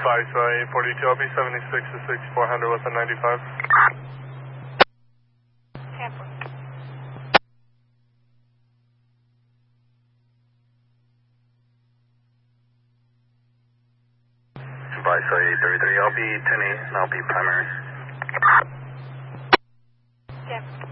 Viceroy 42, I'll be 76 to 6400 with a 95. Tampa. Viceroy 33, I'll be 10-8, and I'll be primary. Tampa.